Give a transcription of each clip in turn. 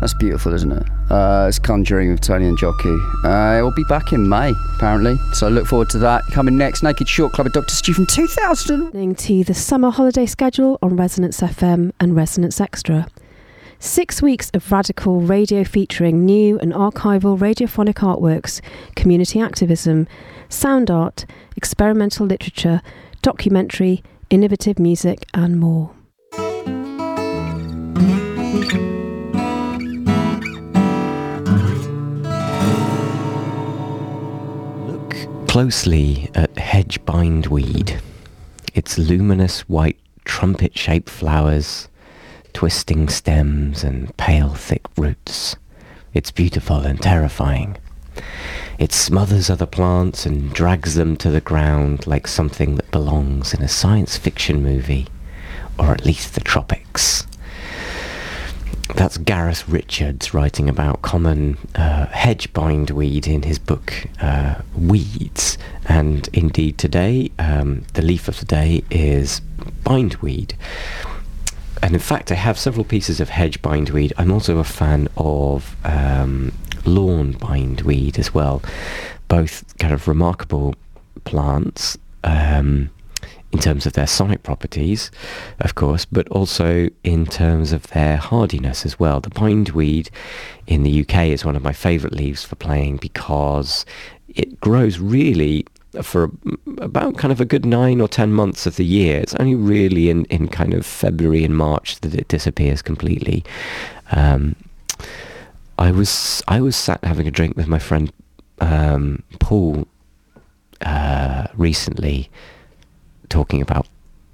That's beautiful, isn't it? It's Conjuring with Tony and Jockey. It will be back in May, apparently. So I look forward to that. Coming next, Naked Short Club with Dr. Stu from 2000. Listening to the summer holiday schedule on Resonance FM and Resonance Extra. 6 weeks of radical radio featuring new and archival radiophonic artworks, community activism, sound art, experimental literature, documentary, innovative music and more. Look closely at hedge bindweed. Its luminous white trumpet-shaped flowers, twisting stems and pale thick roots. It's beautiful and terrifying. It smothers other plants and drags them to the ground like something that belongs in a science fiction movie, or at least the tropics. That's Gareth Richards writing about common hedge bindweed in his book Weeds. And indeed today, the leaf of the day is bindweed. And in fact, I have several pieces of hedge bindweed. I'm also a fan of lawn bindweed as well. Both kind of remarkable plants in terms of their sonic properties, of course, but also in terms of their hardiness as well. The bindweed in the UK is one of my favourite leaves for playing because it grows really for about kind of a good 9 or 10 months of the year. It's only really in kind of February and March that it disappears completely. I was sat having a drink with my friend Paul recently, talking about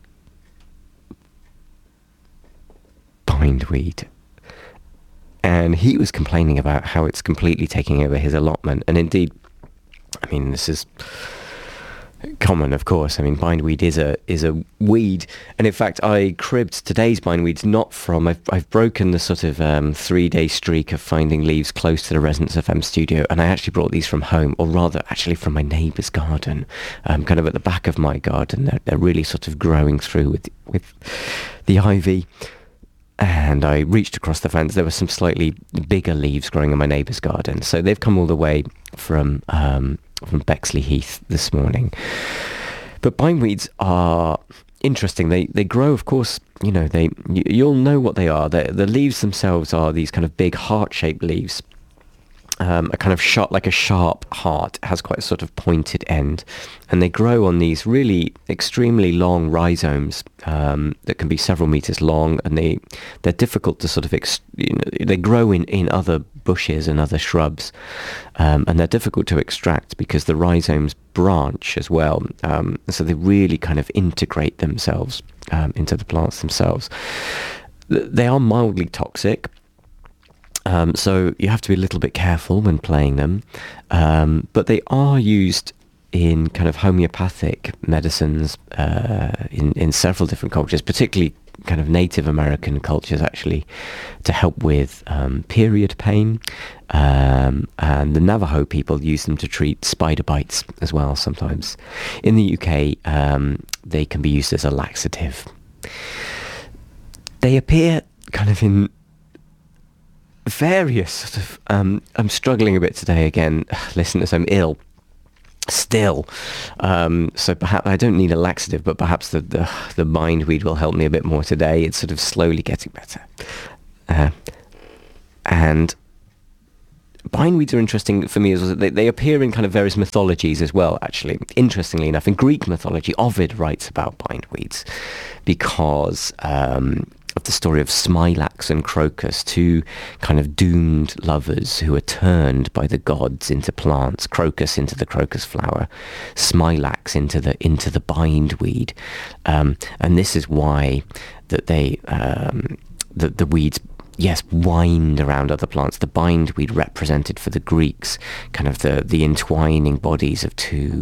bindweed, and he was complaining about how it's completely taking over his allotment. And indeed, I mean, this is common, of course. I mean, bindweed is a weed, and in fact, I cribbed today's bindweeds not from. I've broken the sort of 3-day streak of finding leaves close to the Resonance FM studio, and I actually brought these from home, or rather, actually from my neighbour's garden, kind of at the back of my garden. They're really sort of growing through with the ivy. And I reached across the fence. There were some slightly bigger leaves growing in my neighbour's garden, so they've come all the way from Bexley Heath this morning. But bindweeds are interesting. They grow, of course, you know, you'll know what they are. The leaves themselves are these kind of big heart-shaped leaves. A kind of like a sharp heart. It has quite a sort of pointed end, and they grow on these really extremely long rhizomes that can be several meters long, and they're difficult to sort of they grow in other bushes and other shrubs, and they're difficult to extract because the rhizomes branch as well, so they really kind of integrate themselves into the plants themselves. They are mildly toxic. So you have to be a little bit careful when playing them, but they are used in kind of homeopathic medicines in several different cultures, particularly kind of Native American cultures, actually, to help with period pain, and the Navajo people use them to treat spider bites as well sometimes. In the UK, they can be used as a laxative. They appear kind of in various sort of I'm struggling a bit today again, listeners. I'm ill still, so perhaps I don't need a laxative, but perhaps the bindweed will help me a bit more today. It's sort of slowly getting better, and bindweeds are interesting for me as they appear in kind of various mythologies as well, actually. Interestingly enough, in Greek mythology, Ovid writes about bindweeds because of the story of Smilax and Crocus, two kind of doomed lovers who are turned by the gods into plants. Crocus into the crocus flower, Smilax into the bindweed, and this is why that the weeds, yes, wind around other plants. The bindweed represented for the Greeks kind of the entwining bodies of two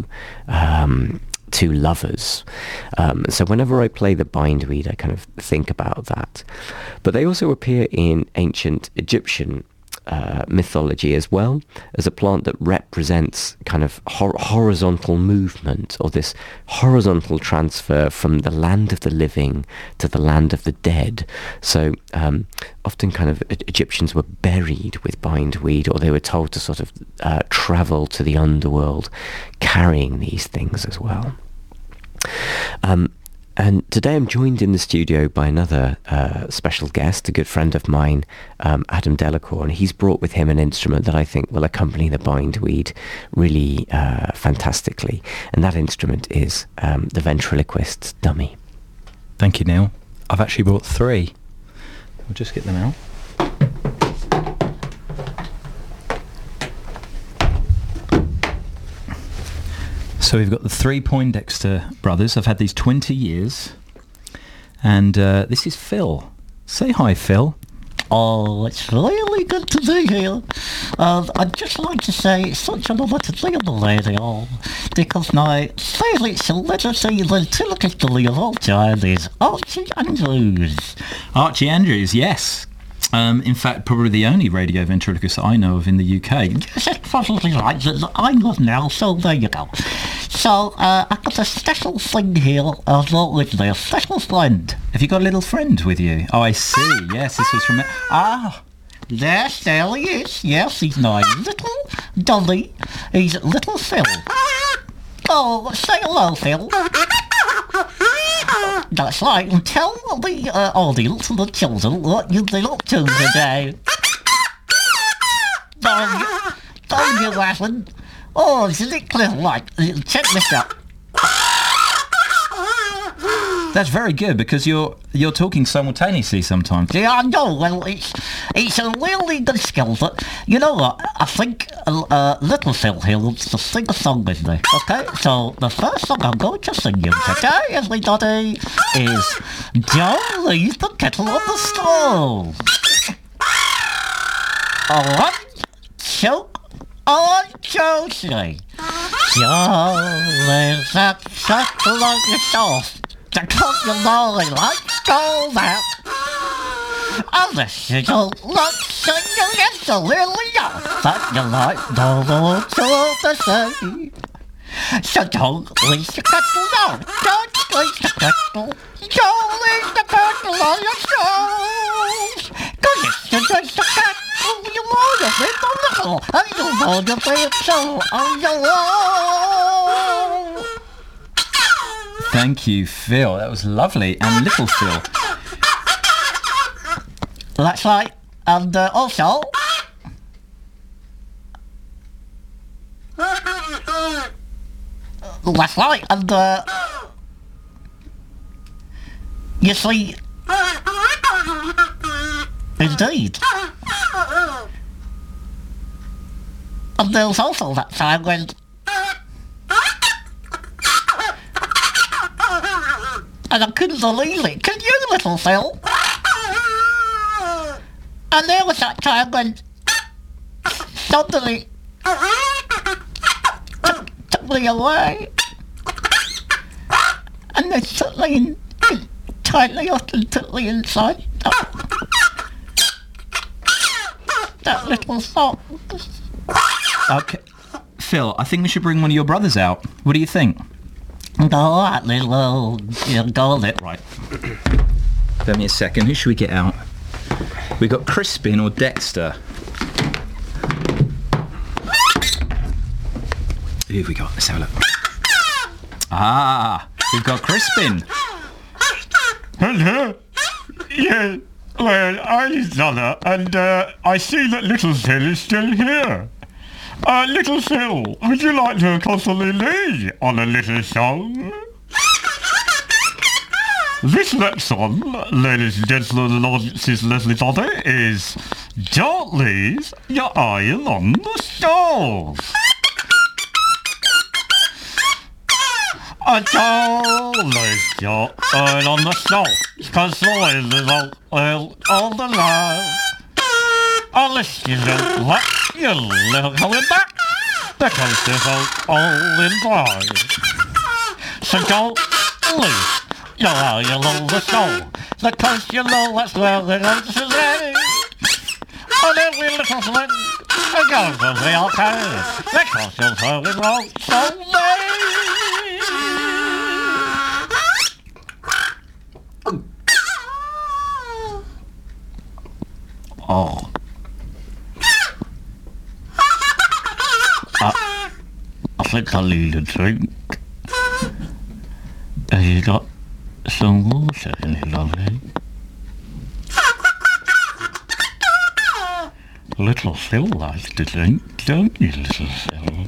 lovers. So whenever I play the bindweed, I kind of think about that. But they also appear in ancient Egyptian mythology as well as a plant that represents kind of horizontal movement, or this horizontal transfer from the land of the living to the land of the dead. So often kind of Egyptians were buried with bindweed, or they were told to sort of travel to the underworld carrying these things as well. And today I'm joined in the studio by another special guest, a good friend of mine, Adam Delacour, and he's brought with him an instrument that I think will accompany the bindweed really fantastically. And that instrument is the ventriloquist's dummy. Thank you, Neil. I've actually brought 3. We'll just get them out. So we've got the 3 Poindexter brothers. I've had these 20 years. And this is Phil. Say hi, Phil. Oh, it's really good to be here. I'd just like to say it's such an honour to be on the radio, because my favourite celebrity ventriloquist of all time is Archie Andrews. Archie Andrews, yes. In fact, probably the only radio ventriloquist that I know of in the UK. Yes, that's probably right. I love now, so there you go. So, I've got a special thing here, with me, a special friend. Have you got a little friend with you? Oh, I see. Yes, this was from... Yes, there he is. Yes, he's my little dolly. He's little Phil. Oh, say hello, Phil. That's right, and tell the audience and the children what you've been up to today. Don't you laughing? Oh, isn't it clear? Right, check this out. That's very good, because you're talking simultaneously sometimes. Yeah, I know. Well, it's a really good skill, but you know what? I think little Phil here wants to sing a song with me. Okay, so the first song I'm going to sing you today, everybody, is "Don't Leave the Kettle on the Stove." 1, 2, 3. Don't leave the kettle on the stove. Because you know he likes to that. Unless you don't like singing, it's a really young that you like no more to the sea. So don't leave the kettle on, don't leave the kettle, don't leave the kettle on your stove. Cause if you drink the kettle, you know you'll be the little, and you know you'll be so on your own. Thank you, Phil. That was lovely. And little Phil. That's right. And also... That's right. And you see... Indeed. And there's also that time when... And I couldn't believe it. Can you, little Phil? And there was that time when suddenly took me away. And they took me in tightly up and took me inside that little song. Okay. Phil, I think we should bring one of your brothers out. What do you think? Go at little, go it. Right. Give me a second. Who should we get out? We got Crispin or Dexter. Who have we got? Let's have a look. We've got Crispin. Hello. Yeah. Well, I'm Zana, and I see that Little Phil is still here. Little Phil, would you like to accompany me on a little song? This next song, ladies and gentlemen and audiences and everybody, is Don't Leave Your Iron on the Stove. Don't leave your iron on the stove, cause the wind is all the life. Unless you don't let your little coming back, because they're all in blind. So don't leave your iron on the stove, because you know that's where they're going to stay. And every little gentlemen, the girls of the arcade, the costumes are with long Oh. I think I need a drink. Have you got some water in it, lovely? Little Phil likes to drink, don't you, little Phil?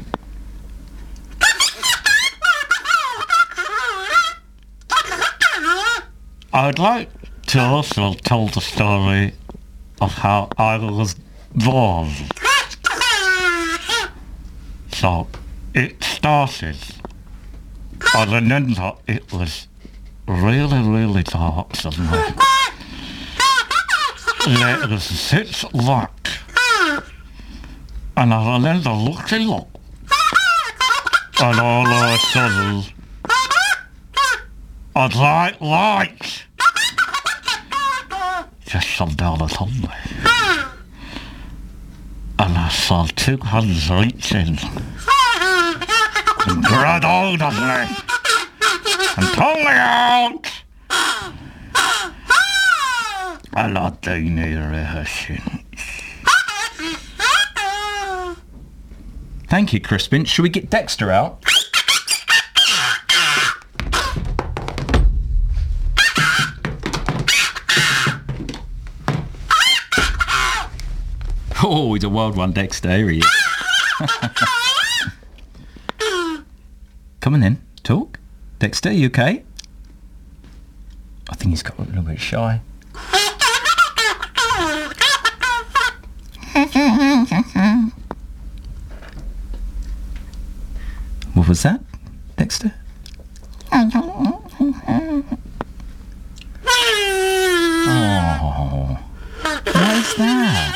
I'd like to also tell the story of how I was born. So, it started, I remember it was really dark somewhere. There was pitch black. And I remember looking up, and all of a sudden, a bright light just shone down upon me. And I saw two hands reaching and grabbed hold of me and pulled me out. And I'd been here ever since. Thank you, Crispin. Shall we get Dexter out? Oh, he's a wild one, Dexter. Here he is. Come on then, talk. Dexter, you okay? I think he's got a little bit shy. What was that, Dexter? Oh, what is that?